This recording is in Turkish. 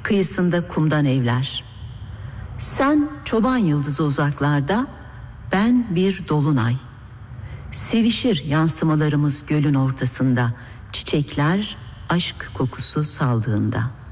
kıyısında kumdan evler. Sen çoban yıldızı uzaklarda, ben bir dolunay. Sevişir yansımalarımız gölün ortasında, çiçekler aşk kokusu saldığında.